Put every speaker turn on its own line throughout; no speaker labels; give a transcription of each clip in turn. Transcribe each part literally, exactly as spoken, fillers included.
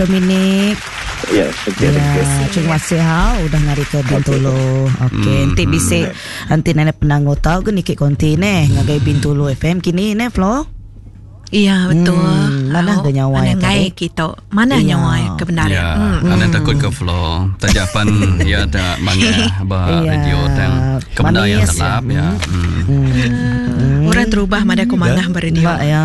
Dominik.
Ya, okay,
ya, terima kasih ha udah ngari ke Bintulu. Okey,
Hmm,
nanti
hmm.
bisa nanti nenek penanggo tahu ke nikik konti ne ngagai Bintulu F M kini ne Flo.
Iya betul.
Hmm, mana
Oh,
ke nyawa ya
mana ngai
tadi?
kita. Mana
Iya.
nyawa ya kebenaran.
Ya,
Hmm.
anda takut ke flow. Tajapan ya ada mangga bah
Iya.
radio dan kebenaran yang
Manis,
gelap
ya.
ya.
Hmm.
Hmm.
Hmm.
Orang terubah mada ku manah bari ni.
Mbak ya.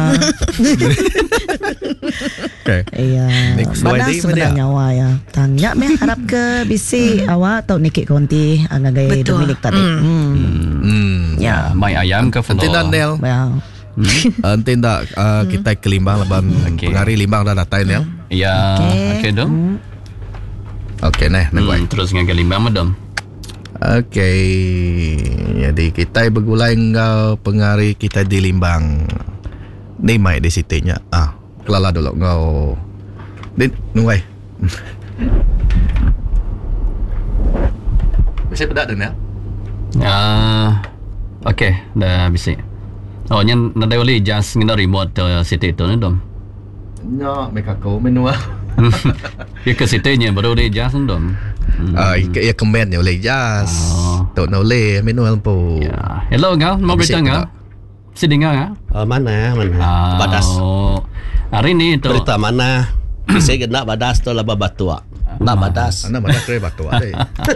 Okay.
Iya.
Next
Mana
Friday,
sebenarnya nyawa ya. Tanya me harap ke bisi awak atau nikik konti ngagai
Betul.
Dominik tadi.
Hmm.
Hmm.
Hmm.
Ya, mai ayam ke flow.
Nanti dah Nel.
Ya.
Nanti dah uh, kita ke Limbang leban
Okey.
pengari Limbang dah datang Nel.
Ya,
Okey.
okey dong.
Okey neh, nak buat.
Hmm, terus ngagai limbang madam.
Okey. Jadi kita bergulai ngau pengari kita di Limbang. Ni mai di sitinya. Ah, kelala dulu ngau. Din, nungguai. Bisa pedak dah Nel.
Ah, okey, dah bisa. Oh, nyen nadai oli just ngena remote uh, city tu ni dom.
Nya mereka kau menua.
Ya ke city nya baru oli just dom.
Ah, ya komen ya oleh jas.
Oh.
Tok na oleh menua po.
Ya. Hello ngau, mau
Bisa
berita ngau?
tak?
Si dengar ngau?
Uh, mana mana
Ah,
badas
oh. Hari ni tu.
berita mana saya kena badas tu laba batua nak badas
Ana mana kre batu ada.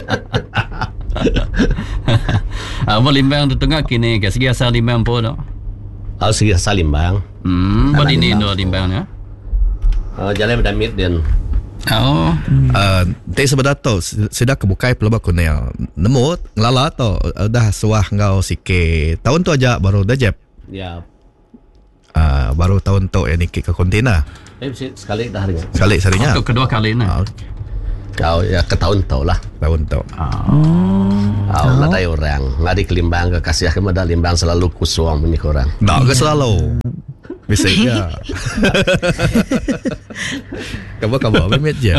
Ah, mau limbang tu tengah kini ke segi asal limbang po tu.
au segi salimbang
Hmm, badi ni do limbang ya.
uh, jalan berdamit dan
Oh,
Ah, te sebenar tu sudah kebukai pelaba kunel. Nemu ngelala tu dah suah ngau sikit. Tahun tu aja baru dah jeb.
ya
Ah, baru tahun tu yang nikik ke kontina.
eh mesti sekali dah hari
Sekali sarinya.
untuk kedua kali ni.
Ah,
kau ya ke tahun tau lah
tahun tu.
kau nak ada orang ngadi kelimbang ke kasih ke mada limbang selalu kusuang punya orang
Tak ke selalu. Biasanya. Kamu kamu memang je.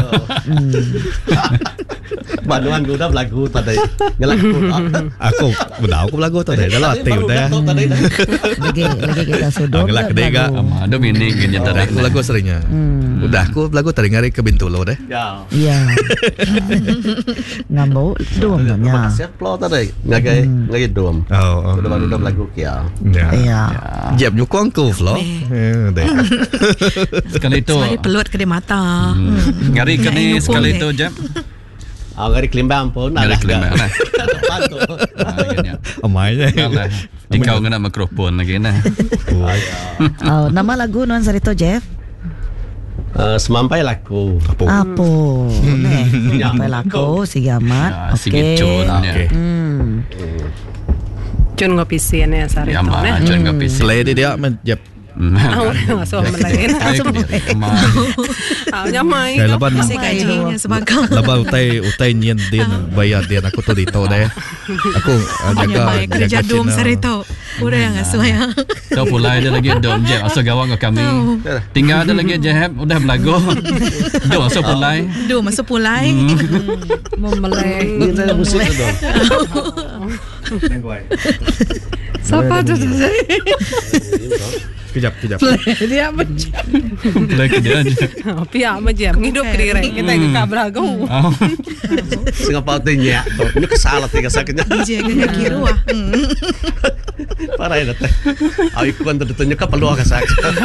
Banuan gue udah lagu tadi ngelaku
Aku benar aku lagu tu dah. Dah latih dah.
Lagi lagi kita sudut.
Gelak kedega.
Ama ada mini gini
Dah aku lagu seringnya. Udah aku lagu tadi ngari ke Bintulu deh.
ya
Ya. Ngambau dom nya.
siap lo tadi ngagai ngagai dom
Oh, oh.
udah baru udah lagu kia
Ya.
Iya.
Jeb nyukong ku flo. Eh, deh.
sekali tu.
Semari pelut ke dia mata.
Hmm. Ngari
Ya,
kini
ingat
sekali
pun,
tu
eh.
jap.
au ngadi kelimbang pun
Ngari kelimbang lah.
depan tu
Ah, gini.
Amai je.
Kalah. Dikau ngena mikrofon lagi nah.
Oh, nama lagu non sarito Jeff.
Uh, semampai laku
Apa?
Apo? Neh, sampai laku si gamat.
Ah, sige cun ya.
Okey.
Hmm.
Cun ngopi sian ya sari
Ya
tu
mah
ne.
cun kopi.
Selai dia dia men jeb.
Au masuk melain. Au nyamai.
Kaya laban
Si gajinya sebagainya.
laban utai utai nyen din bayar dia aku tu dito deh. Aku ah, jaga
Baik kerja dom
Cina.
sarito. Ura yang asuh ya.
Kau pulai ada lagi dom je. Asal gawang ke kami. Tinggal ada lagi jehab udah belagu. Dom asal pulai.
Dom masuk pulai.
Memelai.
ini ada musik tu dong
Siapa tu?
Kejap kejap.
Dia macam
Pulai ke dia je.
pihak macam hidup kiri kita ke kabelagu.
Oh.
Singapura tu nyak tu ini kesalah tiga sakitnya
Dia kena kira wah.
parah ya teh au ikut tu tu nyaka peluang kesak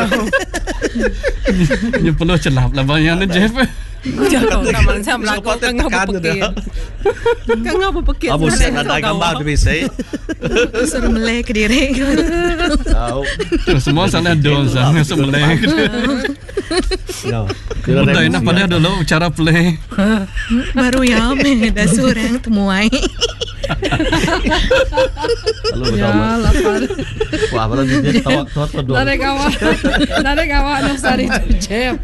Ini perlu celap lah banyak ni Jeff.
Jangan kaman saya belagu kan ngapa pekir. Kan ngapa pekir.
abu sen ada gambar tu bisa
Suruh melek ke diri.
au
Semua sana dom sana semelek.
no
Benda enak pada dulu cara play.
Baru ya me dah surang temuai.
lalu
Ya
betul
lapar.
wah apa dia tahu tahu tu dong
Nare kawan. Nare kawan no sari tu jam.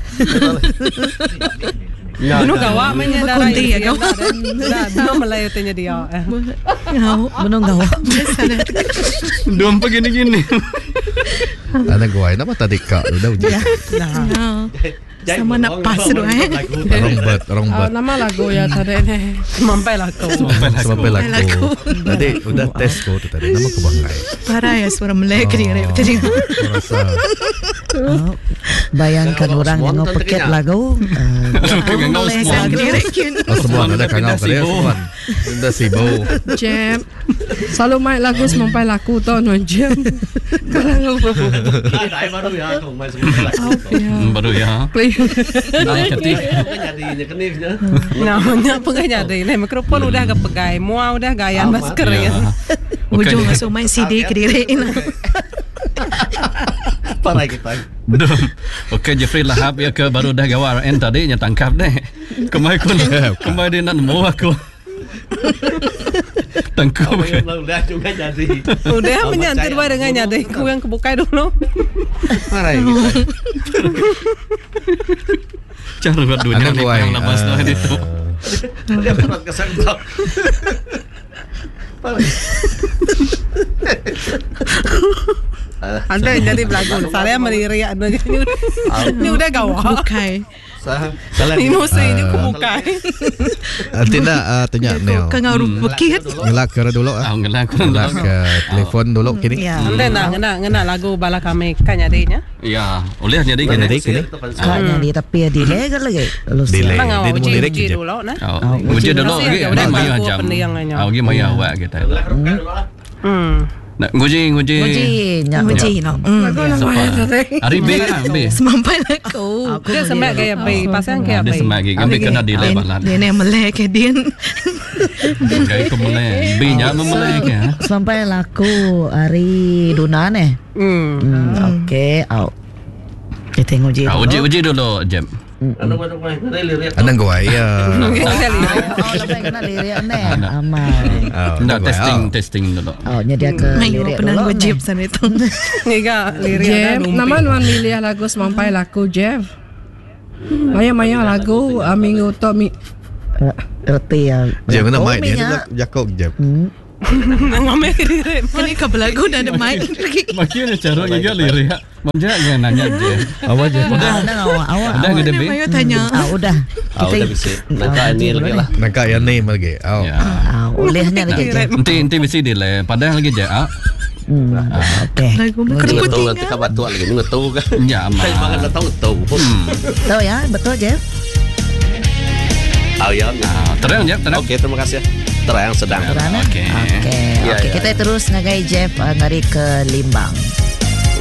Bunuh gawa menya darah
Berkunti ya, kau.
Dah Melayu tanya dia.
Ngau, menung gawa.
Dom begini-gini.
Anak gua nama tadi kak udah uji.
Nah. Sama nak pas tu eh.
Orang bet, orang
Ah,
bet.
nama lagu ya tadi ni. Mampai lagu.
Sampai
laku.
laku. Tadi udah tes kau tu tadi nama kebanggai.
Parah ya suara melek ke diri tadi.
Aku rasa
Oh, bayangkan
Kalau
orang
semua
yang
nonton
peket
kenyang.
lagu.
Kengau
Boleh
semua.
saya
Kediri
Oh, semua ada kangau ke dia semua. Dah sibuk.
Jam. Selalu main lagu semampai laku tau no jam. Kalau ngau
Ada baru ya, kau main semua lah.
Hmm, baru ya. Naik ketik.
Kan jadi ini kenifnya.
Namanya apa kan jadi ini mikrofon udah agak pegai, mua udah gayan masker ya.
Ujung masuk main C D Kediri.
Parai kita.
Dum. Okey Jeffrey Lahap ya ke baru dah gawar en tadi nya tangkap deh. Kemai ku kemai dia nak nemu aku. Tangkap.
Udah juga jadi.
Udah menyantir bae dengan nyade ku yang kebukai dulu.
Parai kita.
Cara buat dunia
Anak
ni
buai.
yang lepas dah itu.
Dia pernah kesentak. Parai.
Ada yang jadi belagu. Saya melirik ada ini udah gawah.
Bukai.
Salah.
Ini musuh ini kebukai.
Nanti nak uh, tanya Neo.
Kengau rupekit.
Ngelak ke dulu
Ah
ah.
ngelah aku
Ngelak ke telefon dulu kini.
Ya.
Anda nak ngena ngena lagu bala kami kan nyadenya.
Ya, oleh jadi kena.
Jadi kini.
Kayaknya di tapi ya delay kan lagi. Lalu
Delay.
Bang
Dia mau
uji
lirik
uji
je.
dulu nah.
Oh, uji dulu
Masih
lagi.
ada,
Ada
udah
maya
tahu
jam.
pendiangannya.
Ah, lagi maya awak kita.
Hmm.
Nak nguji nguji.
Uji, nyak
Uji no. Hmm.
Hari B ah B.
Semampai laku.
Dia semak gaya bayi, pasang gaya
Dia
bayi.
semagi kami kena delay balat.
Dia ni melek ke dia.
Gaya kemulai. B nya memulai ke.
sampai laku hari Dunan eh.
Hmm.
Hmm, okey, au. Kita nguji
Ah,
dulu.
uji uji dulu jam.
Ano ba ito ko? Nalilit.
Anang gawai ya.
Oh, lebih kena lirik ni. Aman.
Nah, testing testing dulu.
Oh, nyedia ke
Mayo
lirik
pernah
dulu.
wajib
ni.
sana itu.
Ngiga lirik
Jeff, nama nuan milih lagu semampai laku Jeff. Maya-maya lagu uh, minggu to mi
Eh, Reti ya.
Jam kena mic
minyak.
dia jakok jam.
Hmm.
Ngame lirik.
Ini ke belagu dan ada mic.
Makin cara giga lirik. Manja yang nanya je.
Apa je?
Udah, udah awak, awak.
Udah gede B.
Mayo tanya.
Ah, udah.
Ah, udah bisa. Nangka ini lagi lah.
Nangka yang ni lagi. Oh.
Ya.
Ah, olehnya lagi je.
Nanti nanti mesti delay. Padahal lagi je. Ah.
Hmm. Okey.
Lagu
Ini
kerupuk
nggak tahu nanti
tinggal.
kabar tua lagi. Ini nggak tahu kan?
Ya
Saya makan
aman.
nggak tahu tahu.
Tahu ya, betul je.
Ah ya.
Ah, terang je, terang.
Oke, terima kasih. Terang sedang.
Kerana.
Okey.
Okey.
Ya,
Okey,
ya.
kita terus ngagai Jeff uh, ngari ke Limbang.